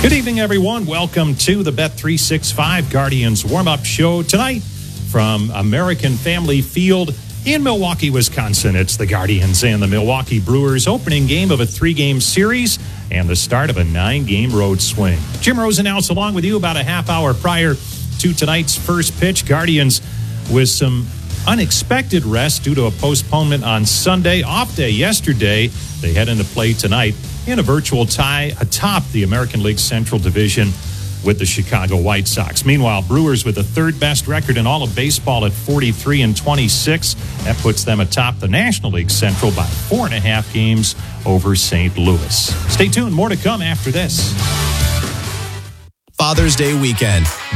Good evening, everyone. Welcome to the Bet365 Guardians warm-up show tonight from American Family Field in Milwaukee, Wisconsin. It's the Guardians and the Milwaukee Brewers opening game of a 3-game series and the start of a 9-game road swing. Jim Rosenhaus along with you about a half hour prior to tonight's first pitch. Guardians with some unexpected rest due to a postponement on Sunday. Off day yesterday. They head into play tonight in a virtual tie atop the American League Central Division with the Chicago White Sox. Meanwhile, Brewers with the third best record in all of baseball at 43-26. That puts them atop the National League Central by 4.5 games over St. Louis. Stay tuned. More to come after this. Father's Day weekend.